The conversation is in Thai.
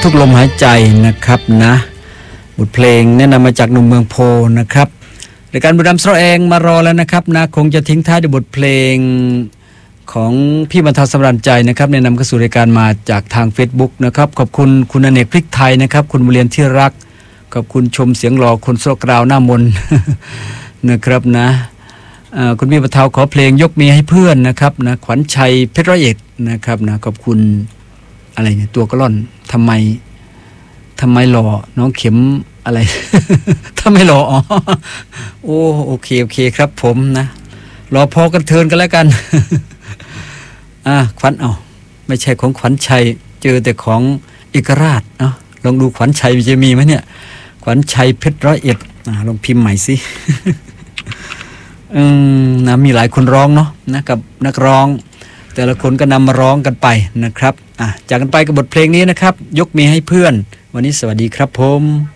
ทุกลมหายใจนะครับนะบทเพลงแนะนำมาจากหนุ่มเมืองโพนะครับรายการบุรีรัมย์สระแองมารอแล้วนะครับนะคงจะทิ้งท้ายด้วยบทเพลงของพี่บรรเทาสำราญใจนะครับแนะนำเข้าสู่รายการมาจากทาง Facebook นะครับขอบคุณคุณอเนกพริกไทยนะครับคุณบุเรียนที่รักขอบคุณชมเสียงหล่อคนโซกราวหน้ามน นะครับนะคุณพี่บรรเทาขอเพลงยกมีให้เพื่อนนะครับนะขวัญชัยเพชรร้อยเอ็ดนะครับนะขอบคุณอะไรเนี่ยตัวกระล่อนทำไมหล่อน้องเข็มอะไร ถ้าไม่หล่ออ๋อโอเคครับผมนะรอพอกันเทินกันแล้วกัน ขวัญไม่ใช่ของขวัญชัยเจอแต่ของเอกราชลองดูขวัญชัยมันจะมีไหมเนี่ยขวัญชัยเพชรร้อยเอ็ดลองพิมพ์ใหม่สิ นะมีหลายคนร้องเนาะนะกับนักร้องแต่ละคนก็นำมาร้องกันไปนะครับจากกันไปกับบทเพลงนี้นะครับยกมีให้เพื่อนวันนี้สวัสดีครับผม